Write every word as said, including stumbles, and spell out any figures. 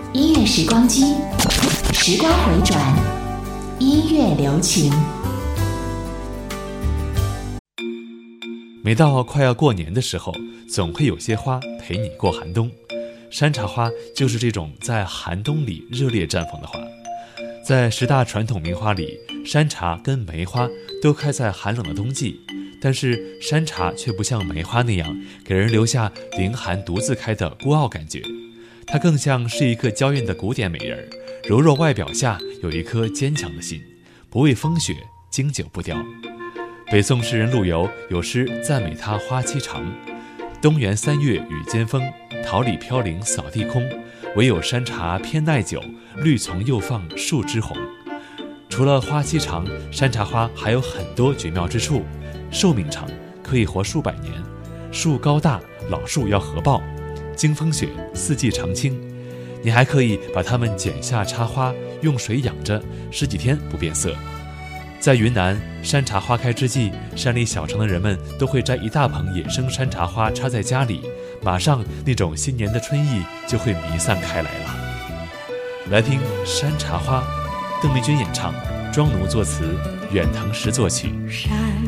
音乐时光机，时光回转，音乐留情。 每到快要过年的时候，总会有些花陪你过寒冬。山茶花就是这种在寒冬里热烈绽放的花。在十大传统名花里，山茶跟梅花都开在寒冷的冬季，但是山茶却不像梅花那样给人留下凌寒独自开的孤傲感觉，它更像是一个娇艳的古典美人，柔弱外表下有一颗坚强的心，不畏风雪，经久不凋。北宋诗人陆游有诗赞美它花期长，东园三月雨尖风，桃李飘零扫地空，唯有山茶偏耐久，绿丛又放树枝红。除了花期长，山茶花还有很多绝妙之处。寿命长，可以活数百年，树高大，老树要合抱，经风雪，四季常青。你还可以把它们剪下插花，用水养着，十几天不变色。在云南，山茶花开之际，山里小城的人们都会摘一大捧野生山茶花插在家里，马上那种新年的春意就会弥散开来了。来听《山茶花》，邓丽君演唱，庄奴作词，远藤石作曲。 山